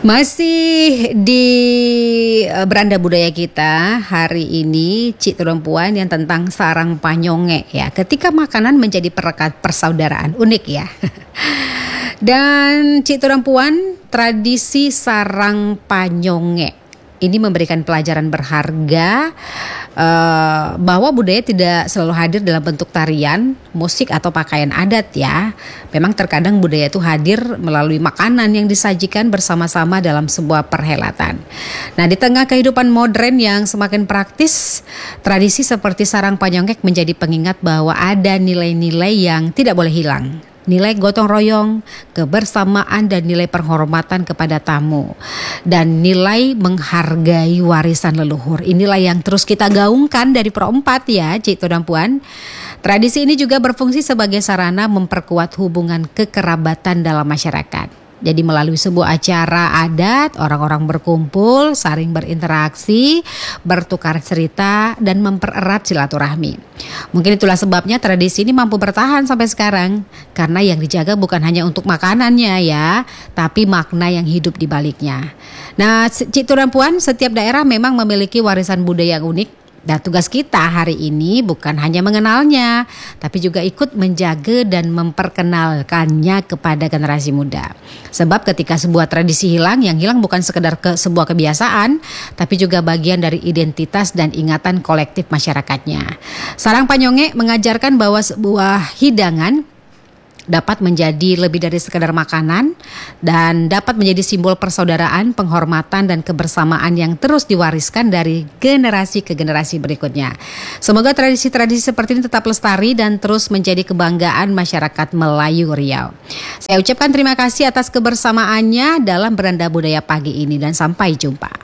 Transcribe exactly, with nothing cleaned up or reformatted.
Masih di eh, beranda budaya kita hari ini, Cik Perempuan, yang tentang sarang panyonge ya. Ketika makanan menjadi perekat persaudaraan, unik ya. Dan Cik Perempuan, tradisi sarang panyonge ini memberikan pelajaran berharga uh, bahwa budaya tidak selalu hadir dalam bentuk tarian, musik atau pakaian adat ya. Memang terkadang budaya itu hadir melalui makanan yang disajikan bersama-sama dalam sebuah perhelatan. Nah, di tengah kehidupan modern yang semakin praktis, tradisi seperti sarang panyongek menjadi pengingat bahwa ada nilai-nilai yang tidak boleh hilang. Nilai gotong royong, kebersamaan, dan nilai penghormatan kepada tamu, dan nilai menghargai warisan leluhur. Inilah yang terus kita gaungkan dari Pro empat ya, Cik dan Puan. Tradisi ini juga berfungsi sebagai sarana memperkuat hubungan kekerabatan dalam masyarakat. Jadi melalui sebuah acara adat, orang-orang berkumpul, saling berinteraksi, bertukar cerita, dan mempererat silaturahmi. Mungkin itulah sebabnya tradisi ini mampu bertahan sampai sekarang. Karena yang dijaga bukan hanya untuk makanannya ya, tapi makna yang hidup di baliknya. Nah, Cik dan Puan, setiap daerah memang memiliki warisan budaya yang unik. Dan tugas kita hari ini bukan hanya mengenalnya, tapi juga ikut menjaga dan memperkenalkannya kepada generasi muda. Sebab ketika sebuah tradisi hilang, yang hilang bukan sekedar ke sebuah kebiasaan, tapi juga bagian dari identitas dan ingatan kolektif masyarakatnya. Sarang panyonge mengajarkan bahwa sebuah hidangan dapat menjadi lebih dari sekadar makanan dan dapat menjadi simbol persaudaraan, penghormatan, dan kebersamaan yang terus diwariskan dari generasi ke generasi berikutnya. Semoga tradisi-tradisi seperti ini tetap lestari dan terus menjadi kebanggaan masyarakat Melayu Riau. Saya ucapkan terima kasih atas kebersamaannya dalam Beranda Budaya pagi ini dan sampai jumpa.